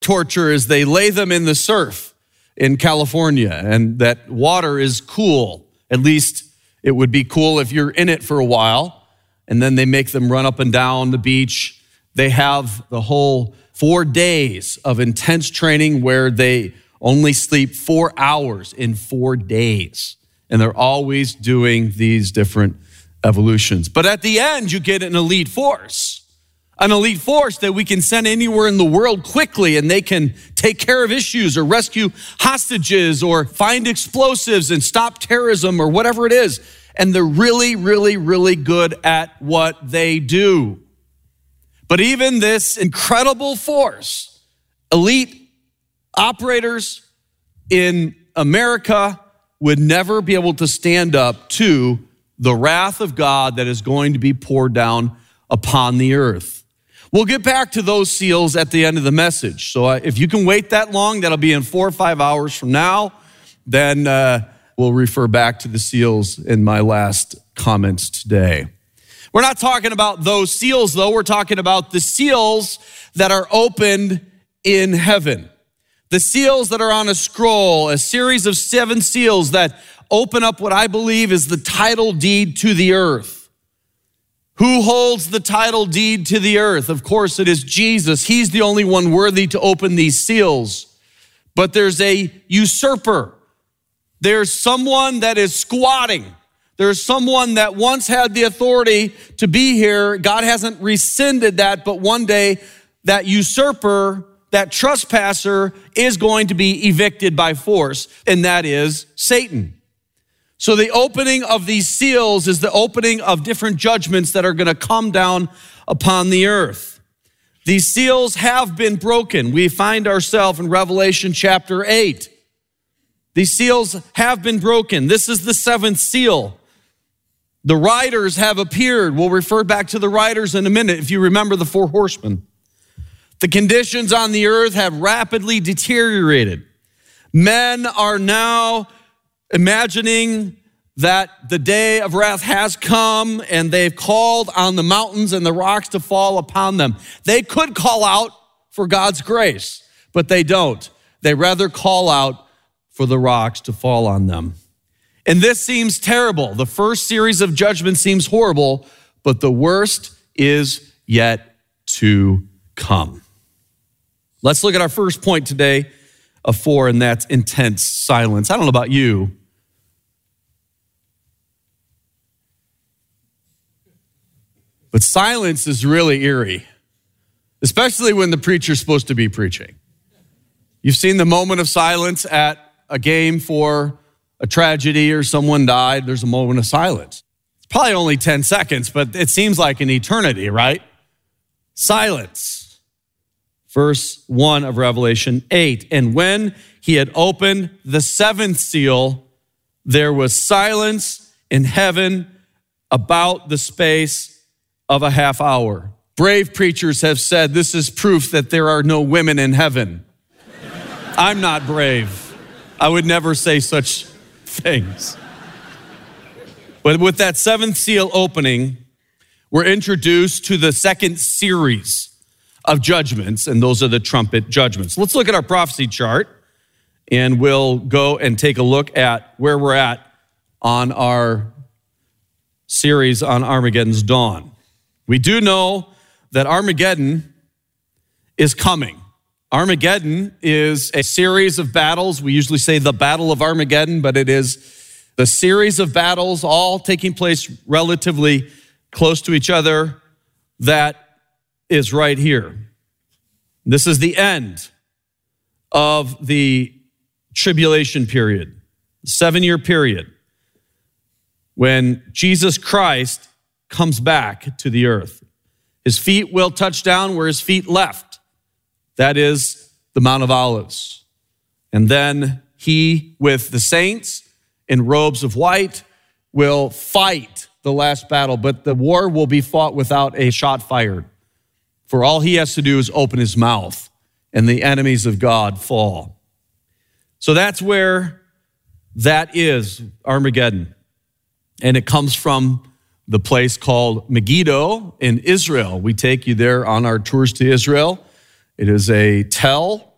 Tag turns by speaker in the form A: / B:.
A: torture is they lay them in the surf in California, and that water is cool. At least it would be cool if you're in it for a while. And then they make them run up and down the beach. They have the whole 4 days of intense training where they only sleep 4 hours in 4 days. And they're always doing these different evolutions. But at the end, you get an elite force that we can send anywhere in the world quickly, and they can take care of issues or rescue hostages or find explosives and stop terrorism or whatever it is. And they're really, really, really good at what they do. But even this incredible force, elite operators in America, would never be able to stand up to the wrath of God that is going to be poured down upon the earth. We'll get back to those seals at the end of the message. So if you can wait that long, that'll be in 4 or 5 hours from now. Then we'll refer back to the seals in my last comments today. We're not talking about those seals, though. We're talking about the seals that are opened in heaven. The seals that are on a scroll, a series of 7 seals that open up what I believe is the title deed to the earth. Who holds the title deed to the earth? Of course, it is Jesus. He's the only one worthy to open these seals. But there's a usurper. There's someone that is squatting. There's someone that once had the authority to be here. God hasn't rescinded that, but one day that usurper, that trespasser, is going to be evicted by force, and that is Satan. So the opening of these seals is the opening of different judgments that are going to come down upon the earth. These seals have been broken. We find ourselves in Revelation chapter 8. These seals have been broken. This is the 7th seal. The riders have appeared. We'll refer back to the riders in a minute if you remember the 4 horsemen. The conditions on the earth have rapidly deteriorated. Men are now imagining that the day of wrath has come, and they've called on the mountains and the rocks to fall upon them. They could call out for God's grace, but they don't. They rather call out for the rocks to fall on them. And this seems terrible. The first series of judgment seems horrible, but the worst is yet to come. Let's look at our first point today of 4, and that's intense silence. I don't know about you, but silence is really eerie, especially when the preacher's supposed to be preaching. You've seen the moment of silence at a game for a tragedy or someone died. There's a moment of silence. It's probably only 10 seconds, but it seems like an eternity, right? Silence. Verse 1 of Revelation 8. And when he had opened the 7th seal, there was silence in heaven about the space of a half hour. Brave preachers have said this is proof that there are no women in heaven. I'm not brave. I would never say such things. But with that 7th seal opening, we're introduced to the 2nd series of judgments, and those are the trumpet judgments. Let's look at our prophecy chart, and we'll go and take a look at where we're at on our series on Armageddon's dawn. We do know that Armageddon is coming. Armageddon is a series of battles. We usually say the Battle of Armageddon, but it is the series of battles all taking place relatively close to each other that is right here. This is the end of the tribulation period, 7-year period, when Jesus Christ comes back to the earth. His feet will touch down where his feet left. That is the Mount of Olives. And then he, with the saints in robes of white, will fight the last battle, but the war will be fought without a shot fired. For all he has to do is open his mouth, and the enemies of God fall. So that's where that is, Armageddon. And it comes from the place called Megiddo in Israel. We take you there on our tours to Israel. It is a tell